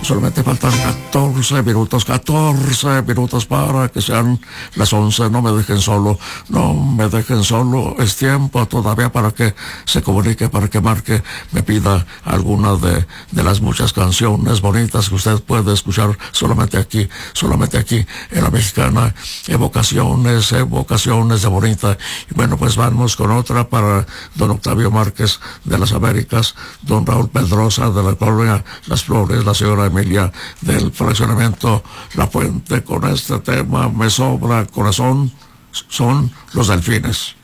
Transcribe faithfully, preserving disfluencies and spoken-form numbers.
Solamente faltan catorce minutos, catorce minutos para que sean las once. No me dejen solo, no me dejen solo. Es tiempo todavía para que se comunique, para que marque, me pida alguna de, de las muchas canciones bonitas que usted puede escuchar solamente aquí, solamente aquí en la Mexicana. Evocaciones, evocaciones de bonita. Y bueno, pues vamos con otra para don Octavio Márquez de las Américas, don Raúl Pedrosa de la colonia Las Flores, la señora Emilia del fraccionamiento La Fuente, con este tema Me Sobra Corazón, son los Delfines.